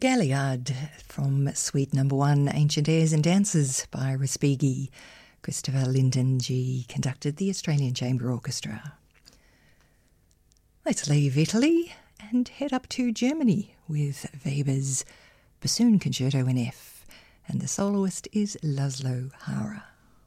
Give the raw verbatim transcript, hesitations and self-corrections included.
Galliard from Suite Number One, Ancient Airs and Dances by Respighi. Christopher Lyndon G. conducted the Australian Chamber Orchestra. Let's leave Italy and head up to Germany with Weber's Bassoon Concerto in F, and the soloist is Laszlo Hara.